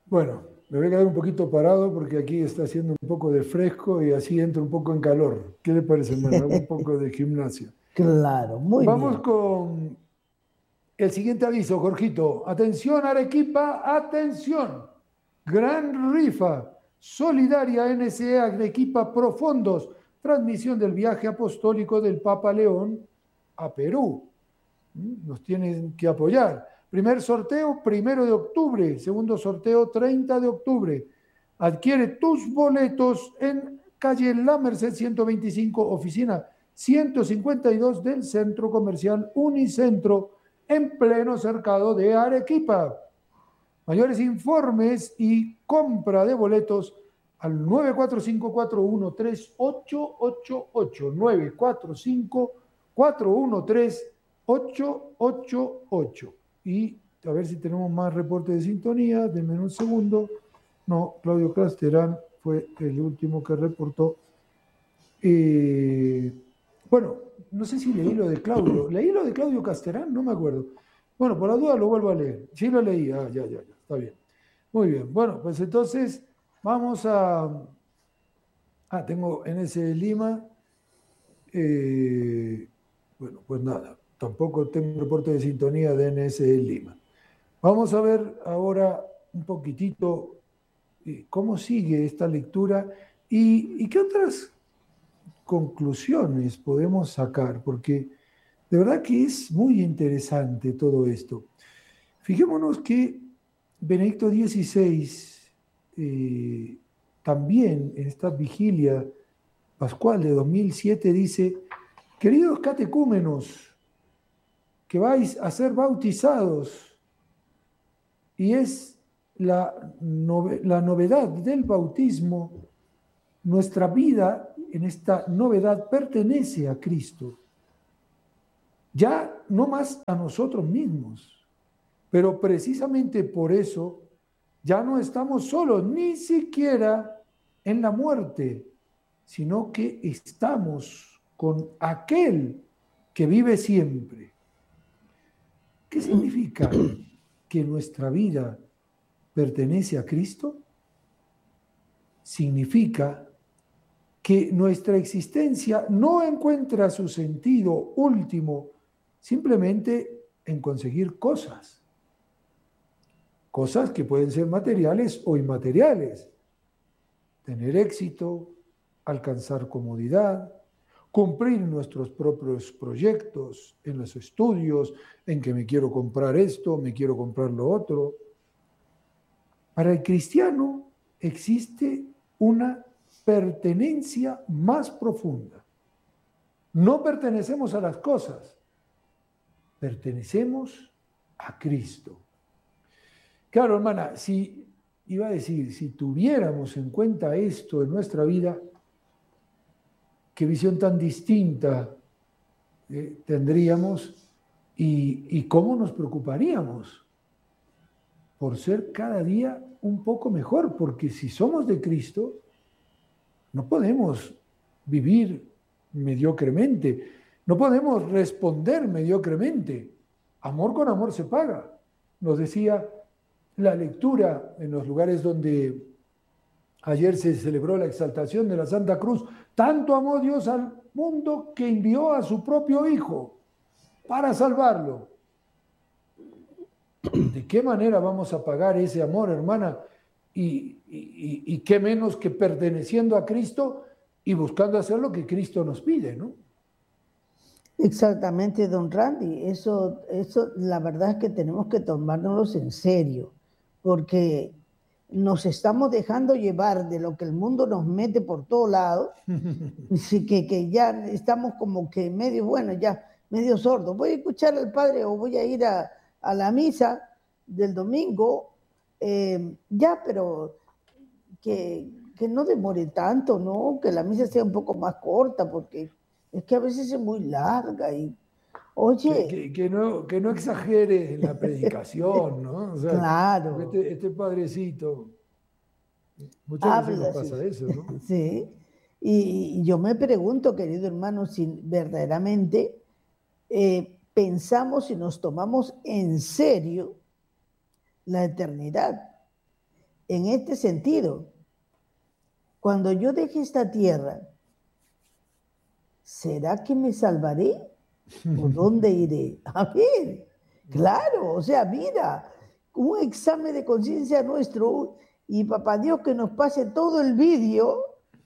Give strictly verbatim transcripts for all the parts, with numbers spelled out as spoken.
Bueno, me voy a quedar un poquito parado porque aquí está haciendo un poco de fresco y así entro un poco en calor. ¿Qué le parece, hermano? Hago un poco de gimnasia. Claro, muy Vamos bien. con el siguiente aviso, Jorgito. Atención, Arequipa, atención. Gran rifa solidaria N S E Arequipa Profundos. Transmisión del viaje apostólico del Papa León a Perú. Nos tienen que apoyar. Primer sorteo, primero de octubre. Segundo sorteo, treinta de octubre. Adquiere tus boletos en calle La Merced ciento veinticinco, oficina ciento cincuenta y dos del Centro Comercial Unicentro, en pleno cercado de Arequipa. Mayores informes y compra de boletos al nueve cuatro cinco, cuatro uno tres, ocho ocho ocho, nueve cuatro cinco, cuatro uno tres, ocho ocho ocho. Y a ver si tenemos más reporte de sintonía. Denme un segundo. No, Claudio Casterán fue el último que reportó. Eh, bueno, no sé si leí lo de Claudio. ¿Leí lo de Claudio Casterán? No me acuerdo. Bueno, por la duda lo vuelvo a leer. Sí lo leí. Ah, ya, ya, ya. Está bien. Muy bien. Bueno, pues entonces vamos a... Ah, tengo N S de Lima. Eh, bueno, pues nada. Tampoco tengo reporte de sintonía de N S de Lima. Vamos a ver ahora un poquitito eh, cómo sigue esta lectura y, y qué otras conclusiones podemos sacar, porque de verdad que es muy interesante todo esto. Fijémonos que Benedicto dieciséis eh, también en esta vigilia pascual de dos mil siete dice, queridos catecúmenos, que vais a ser bautizados, y es la, nove la novedad del bautismo, nuestra vida en esta novedad pertenece a Cristo. Ya no más a nosotros mismos, pero precisamente por eso ya no estamos solos, ni siquiera en la muerte, sino que estamos con aquel que vive siempre. ¿Qué significa que nuestra vida pertenece a Cristo? Significa que nuestra existencia no encuentra su sentido último simplemente en conseguir cosas. Cosas que pueden ser materiales o inmateriales. Tener éxito, alcanzar comodidad, cumplir nuestros propios proyectos en los estudios, en que me quiero comprar esto, me quiero comprar lo otro. Para el cristiano existe una pertenencia más profunda. No pertenecemos a las cosas, pertenecemos a Cristo. Claro, hermana, si iba a decir, si tuviéramos en cuenta esto en nuestra vida, qué visión tan distinta eh, tendríamos y, y cómo nos preocuparíamos por ser cada día un poco mejor, porque si somos de Cristo, no podemos vivir mediocremente, no podemos responder mediocremente. Amor con amor se paga. Nos decía la lectura en los lugares donde ayer se celebró la exaltación de la Santa Cruz. Tanto amó Dios al mundo que envió a su propio Hijo para salvarlo. ¿De qué manera vamos a pagar ese amor, hermana? Y, y, y qué menos que perteneciendo a Cristo y buscando hacer lo que Cristo nos pide, ¿no? Exactamente, don Randy. Eso, eso, la verdad es que tenemos que tomárnoslos en serio, porque nos estamos dejando llevar de lo que el mundo nos mete por todos lados, así que, que ya estamos como que medio, bueno, ya medio sordos. Voy a escuchar al padre o voy a ir a, a la misa del domingo, eh, ya, pero que, que no demore tanto, ¿no? Que la misa sea un poco más corta, porque es que a veces es muy larga y, Que, oye, que, que, no, que no exagere en la predicación, ¿no? O sea, porque claro, este, este padrecito, muchas veces nos habla, sí, pasa eso, ¿no? sí. Y, y yo me pregunto, querido hermano, si verdaderamente eh, pensamos y nos tomamos en serio la eternidad. en este sentido. Cuando yo deje esta tierra, ¿será que me salvaré? ¿O dónde iré? A ver, claro, o sea, mira, un examen de conciencia nuestro y papá Dios que nos pase todo el vídeo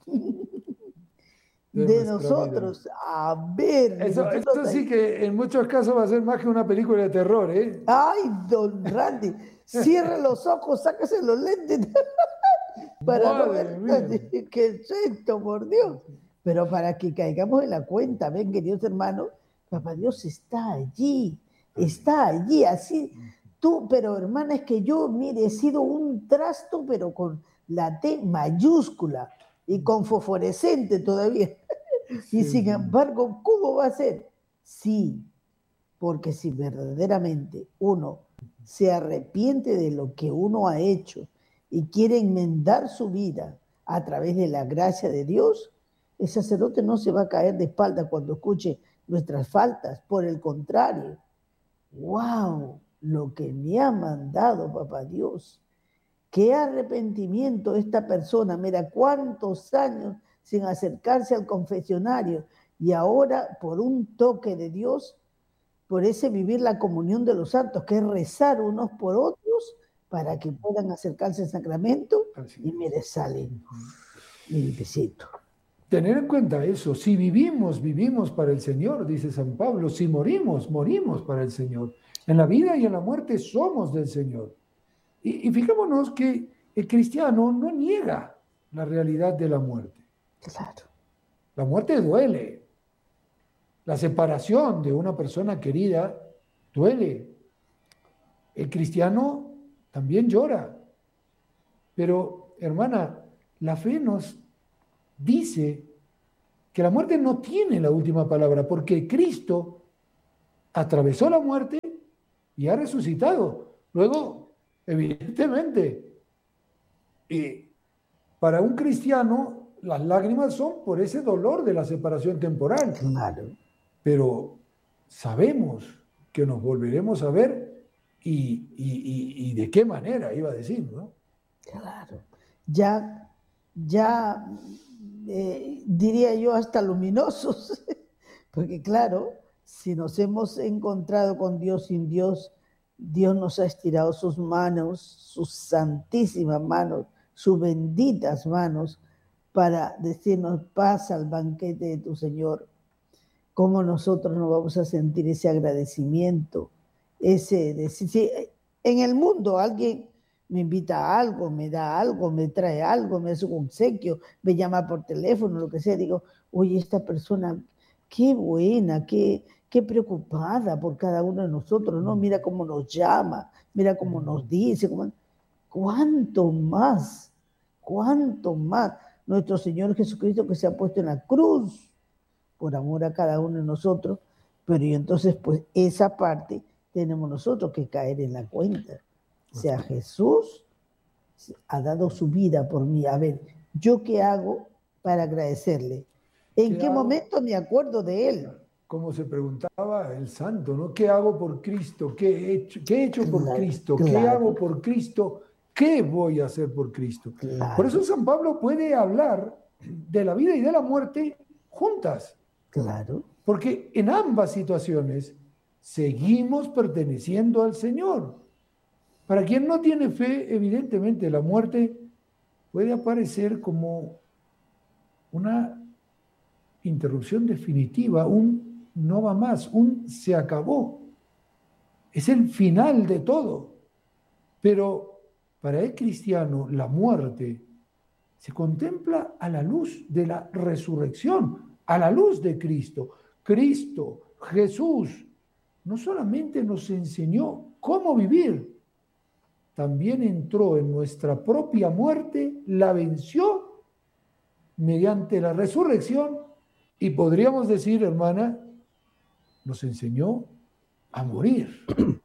de, de nosotros. Vida. A ver. Eso, esto sí que en muchos casos va a ser más que una película de terror, ¿eh? Ay, don Randy, cierre los ojos, sáquese los lentes para Madre no ver qué es esto, por Dios. Pero para que caigamos en la cuenta, ven, queridos hermanos, papá Dios está allí, está allí, así. Tú, pero hermana, es que yo, mire, he sido un trasto, pero con la T mayúscula y con fosforescente todavía. Y sin embargo, ¿cómo va a ser? Sí, porque si verdaderamente uno se arrepiente de lo que uno ha hecho y quiere enmendar su vida a través de la gracia de Dios, el sacerdote no se va a caer de espalda cuando escuche nuestras faltas. Por el contrario, ¡wow! Lo que me ha mandado papá Dios. ¡Qué arrepentimiento esta persona! Mira cuántos años sin acercarse al confesionario y ahora por un toque de Dios, por ese vivir la comunión de los santos, que es rezar unos por otros para que puedan acercarse al sacramento. Y mire, sale mi limpiecito. Tener en cuenta eso, si vivimos, vivimos para el Señor, dice San Pablo, si morimos, morimos para el Señor. En la vida y en la muerte somos del Señor. Y, y fijémonos que el cristiano no niega la realidad de la muerte. Claro. La muerte duele. La separación de una persona querida duele. El cristiano también llora. Pero, hermana, la fe nos dice que la muerte no tiene la última palabra, porque Cristo atravesó la muerte y ha resucitado. Luego, evidentemente, eh, para un cristiano, las lágrimas son por ese dolor de la separación temporal. Claro. Pero sabemos que nos volveremos a ver y, y, y, y de qué manera, iba a decir, ¿no? Claro. Ya, ya eh, diría yo hasta luminosos, porque claro, si nos hemos encontrado con Dios sin Dios, Dios nos ha estirado sus manos, sus santísimas manos, sus benditas manos, para decirnos, pasa al banquete de tu Señor. ¿Cómo nosotros nos vamos a sentir ese agradecimiento? Ese, ese, si en el mundo alguien me invita a algo, me da algo, me trae algo, me hace un obsequio, me llama por teléfono, lo que sea, digo, oye, esta persona, qué buena, qué, qué preocupada por cada uno de nosotros, ¿no? Mira cómo nos llama, mira cómo nos dice, cómo... ¿cuánto más? ¿Cuánto más? Nuestro Señor Jesucristo que se ha puesto en la cruz por amor a cada uno de nosotros, pero y entonces pues esa parte tenemos nosotros que caer en la cuenta. O sea, Jesús ha dado su vida por mí. A ver, ¿yo qué hago para agradecerle? ¿En qué, qué momento me acuerdo de Él? Como se preguntaba el santo, ¿no? ¿Qué hago por Cristo? ¿Qué he hecho, qué he hecho por claro, Cristo? Claro. ¿Qué hago por Cristo? ¿Qué voy a hacer por Cristo? Claro. Por eso San Pablo puede hablar de la vida y de la muerte juntas. Claro. Porque en ambas situaciones seguimos perteneciendo al Señor. Para quien no tiene fe, evidentemente la muerte puede aparecer como una interrupción definitiva, un no va más, un se acabó. Es el final de todo. Pero para el cristiano la muerte se contempla a la luz de la resurrección, a la luz de Cristo. Cristo, Jesús, no solamente nos enseñó cómo vivir, también entró en nuestra propia muerte, la venció mediante la resurrección y podríamos decir, hermana, nos enseñó a morir.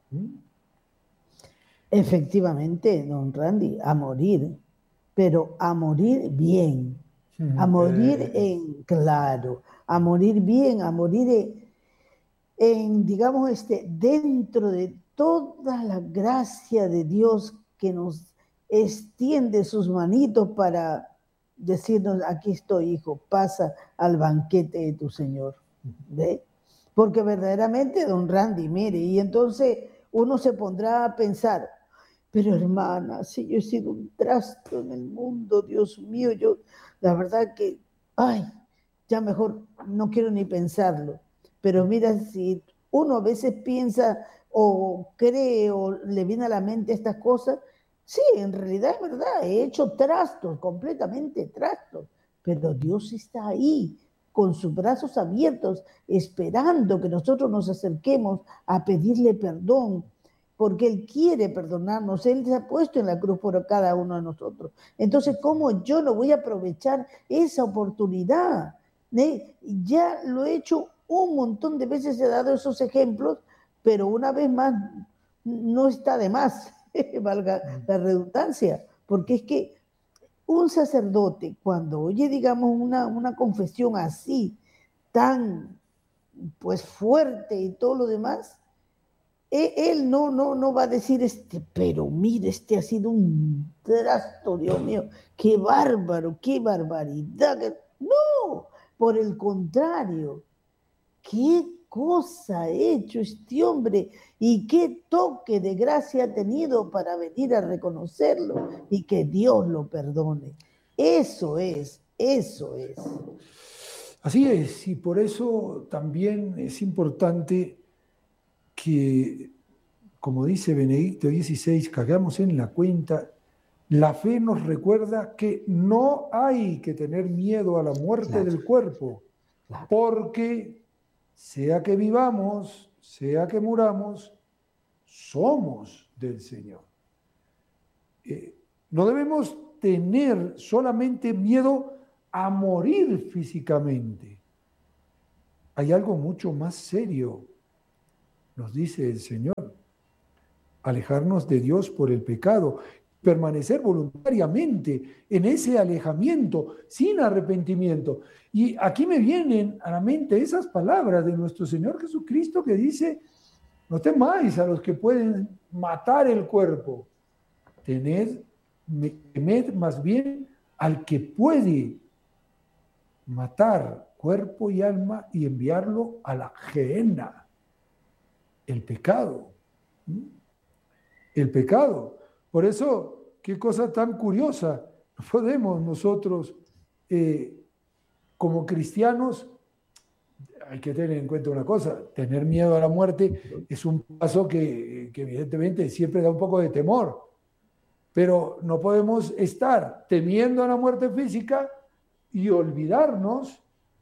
Efectivamente, don Randy, a morir, pero a morir bien, a morir en claro, a morir bien, a morir en, en digamos, este, dentro de toda la gracia de Dios que nos extiende sus manitos para decirnos, aquí estoy, hijo, pasa al banquete de tu Señor. ¿Ve? Porque verdaderamente, don Randy, mire, y entonces uno se pondrá a pensar, pero hermana, si yo he sido un trasto en el mundo, Dios mío, yo, la verdad que, ay, ya mejor no quiero ni pensarlo. Pero mira, si uno a veces piensa o cree o le viene a la mente estas cosas, sí, en realidad es verdad, he hecho trastos, completamente trastos, pero Dios está ahí, con sus brazos abiertos, esperando que nosotros nos acerquemos a pedirle perdón, porque Él quiere perdonarnos, Él se ha puesto en la cruz por cada uno de nosotros. Entonces, ¿cómo yo no voy a aprovechar esa oportunidad? ¿Eh? Ya lo he hecho un montón de veces, he dado esos ejemplos, pero una vez más, no está de más, valga la redundancia, porque es que un sacerdote, cuando oye, digamos, una, una confesión así, tan pues fuerte y todo lo demás, él no, no, no va a decir, este, pero mire, este ha sido un trasto, Dios mío, qué bárbaro, qué barbaridad. No, por el contrario, qué cosa ha hecho este hombre y qué toque de gracia ha tenido para venir a reconocerlo y que Dios lo perdone. Eso es, eso es. Así es, y por eso también es importante que, como dice Benedicto dieciséis, que hagamos en la cuenta, la fe nos recuerda que no hay que tener miedo a la muerte claro. del cuerpo, claro. porque sea que vivamos, sea que muramos, somos del Señor. Eh, no debemos tener solamente miedo a morir físicamente. Hay algo mucho más serio, nos dice el Señor. Alejarnos de Dios por el pecado, permanecer voluntariamente en ese alejamiento, sin arrepentimiento. Y aquí me vienen a la mente esas palabras de nuestro Señor Jesucristo que dice, no temáis a los que pueden matar el cuerpo, tened, temed más bien al que puede matar cuerpo y alma y enviarlo a la gehenna, el pecado. El pecado. Por eso, qué cosa tan curiosa, no podemos nosotros, eh, como cristianos, hay que tener en cuenta una cosa, tener miedo a la muerte es un paso que, que evidentemente siempre da un poco de temor, pero no podemos estar temiendo a la muerte física y olvidarnos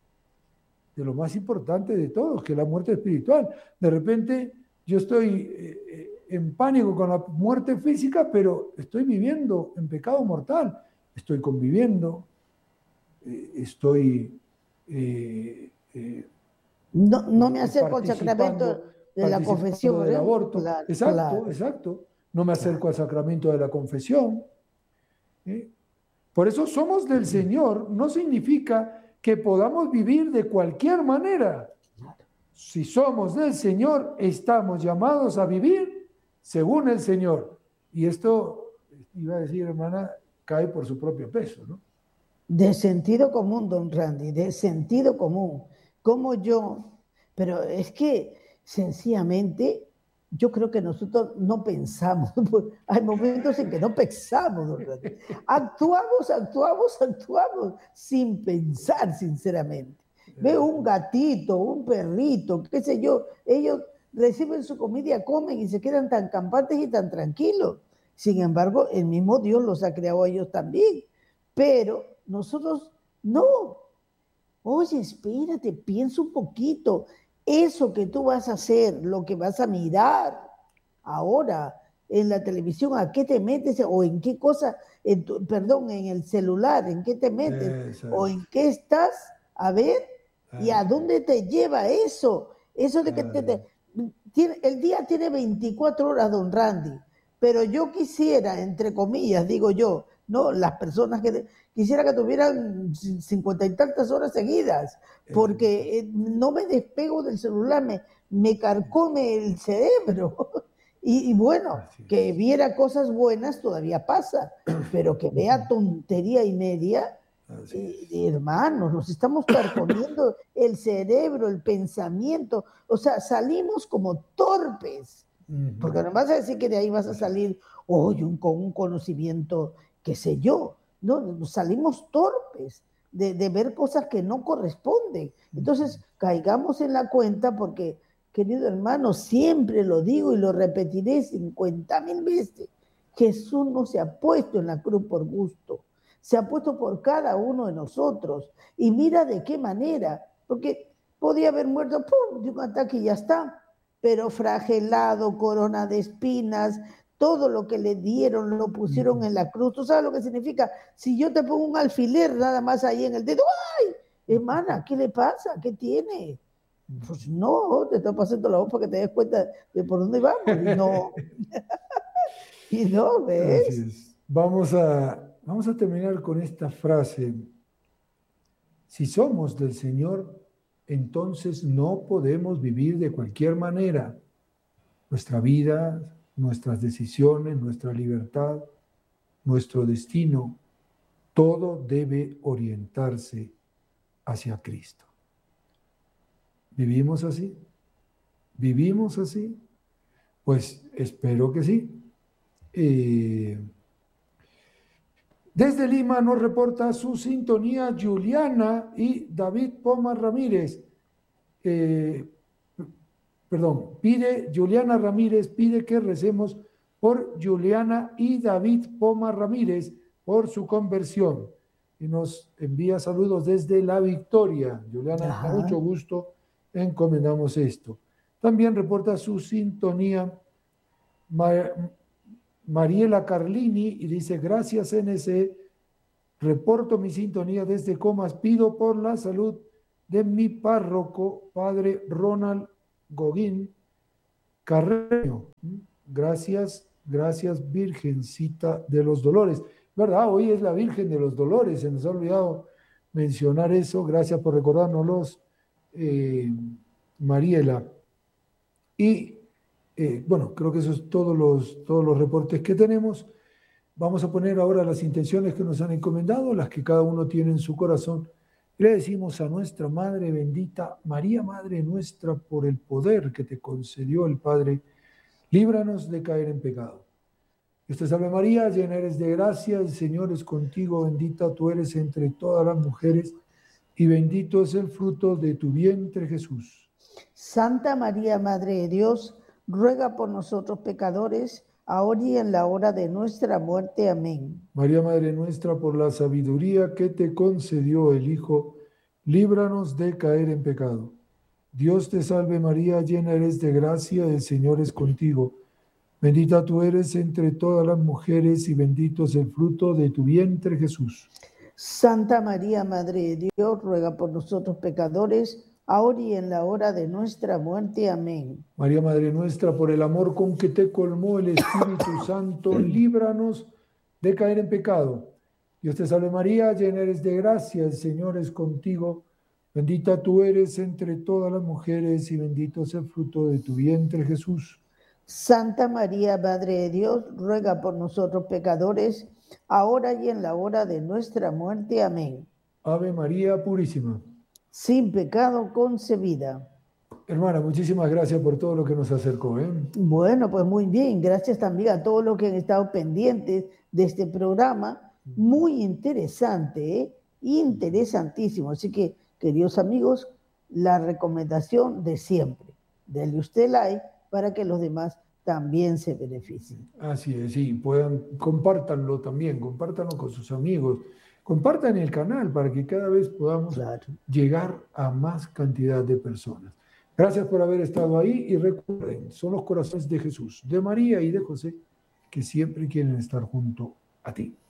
de lo más importante de todos, que es la muerte espiritual. De repente yo estoy eh, en pánico con la muerte física, pero estoy viviendo en pecado mortal, estoy conviviendo, eh, estoy... Eh, eh, no, no me acerco al sacramento de la confesión. Del aborto. Claro, exacto, claro. exacto. No me acerco al sacramento de la confesión. ¿eh? Por eso somos del Señor, no significa que podamos vivir de cualquier manera. Si somos del Señor, estamos llamados a vivir según el Señor. Y esto, iba a decir, hermana, cae por su propio peso, ¿no? De sentido común, don Randy, de sentido común. Como yo, pero es que sencillamente yo creo que nosotros no pensamos. Hay momentos en que no pensamos, don Randy. Actuamos, actuamos, actuamos sin pensar, sinceramente. Veo un gatito, un perrito, qué sé yo, ellos reciben su comida, comen y se quedan tan campantes y tan tranquilos. Sin embargo, el mismo Dios los ha creado a ellos también. Pero nosotros no. Oye, espérate, piensa un poquito. Eso que tú vas a hacer, lo que vas a mirar ahora en la televisión, ¿a qué te metes? O en qué cosa, en tu, perdón, en el celular, ¿en qué te metes? Eso. O en qué estás, a ver, ¿y a dónde te lleva eso? Eso de que te, te, tiene, el día tiene veinticuatro horas, don Randy, pero yo quisiera, entre comillas, digo yo, no, las personas que quisiera que tuvieran cincuenta y tantas horas seguidas, porque no me despego del celular, me, me carcome el cerebro. Y, y bueno, que viera cosas buenas todavía pasa, pero que vea tontería y media, eh, hermanos, nos estamos carcomiendo el cerebro, el pensamiento, o sea, salimos como torpes, porque no vas a decir que de ahí vas a salir hoy oh, con un conocimiento, qué sé yo, no, salimos torpes de, de ver cosas que no corresponden. Entonces, caigamos en la cuenta porque, querido hermano, siempre lo digo y lo repetiré cincuenta mil veces, Jesús no se ha puesto en la cruz por gusto, se ha puesto por cada uno de nosotros. Y mira de qué manera, porque podía haber muerto ¡pum!, de un ataque y ya está, pero flagelado, corona de espinas, todo lo que le dieron lo pusieron en la cruz. ¿Tú sabes lo que significa? Si yo te pongo un alfiler nada más ahí en el dedo, ¡ay! Hermana, ¿qué le pasa? ¿Qué tiene? Pues no, te está pasando la voz para que te des cuenta de por dónde vamos. Y no, y no, ¿ves? Así es. Vamos a, vamos a terminar con esta frase. Si somos del Señor, entonces no podemos vivir de cualquier manera. Nuestra vida, nuestras decisiones, nuestra libertad, nuestro destino, todo debe orientarse hacia Cristo. ¿Vivimos así? ¿Vivimos así? Pues espero que sí. Eh, desde Lima nos reporta su sintonía Juliana y David Poma Ramírez. Eh, perdón, pide, Juliana Ramírez pide que recemos por Juliana y David Poma Ramírez por su conversión. Y nos envía saludos desde La Victoria. Juliana, Ajá. con mucho gusto encomendamos esto. También reporta su sintonía Mar Mariela Carlini y dice, gracias N C, reporto mi sintonía desde Comas, pido por la salud de mi párroco, padre Ronald Goguín Carreño. Gracias, gracias Virgencita de los Dolores. ¿Verdad? Hoy es la Virgen de los Dolores, se nos ha olvidado mencionar eso. Gracias por recordárnoslos, eh, Mariela. Y eh, bueno, creo que esos son todos los, todos los reportes que tenemos. Vamos a poner ahora las intenciones que nos han encomendado, las que cada uno tiene en su corazón. Le decimos a nuestra Madre bendita, María Madre nuestra, por el poder que te concedió el Padre, líbranos de caer en pecado. Dios te salve María, llena eres de gracia, el Señor es contigo, bendita tú eres entre todas las mujeres, y bendito es el fruto de tu vientre Jesús. Santa María, Madre de Dios, ruega por nosotros pecadores, ahora y en la hora de nuestra muerte. Amén. María, Madre nuestra, por la sabiduría que te concedió el Hijo, líbranos de caer en pecado. Dios te salve María, llena eres de gracia, el Señor es contigo. Bendita tú eres entre todas las mujeres y bendito es el fruto de tu vientre Jesús. Santa María, Madre de Dios, ruega por nosotros pecadores, ahora y en la hora de nuestra muerte. Amén. María, Madre nuestra, por el amor con que te colmó el Espíritu Santo, líbranos de caer en pecado. Dios te salve María, llena eres de gracia, el Señor es contigo. Bendita tú eres entre todas las mujeres y bendito es el fruto de tu vientre Jesús. Santa María, Madre de Dios, ruega por nosotros pecadores, ahora y en la hora de nuestra muerte. Amén. Ave María Purísima. Sin pecado concebida. Hermana, muchísimas gracias por todo lo que nos acercó, ¿eh? Bueno, pues muy bien. Gracias también a todos los que han estado pendientes de este programa. Muy interesante, ¿eh? Interesantísimo. Así que, queridos amigos, la recomendación de siempre. Denle usted like para que los demás también se beneficien. Así es, sí. Puedan, compártanlo también, compártanlo con sus amigos. Compartan el canal para que cada vez podamos claro. llegar a más cantidad de personas. Gracias por haber estado ahí y recuerden, son los corazones de Jesús, de María y de José que siempre quieren estar junto a ti.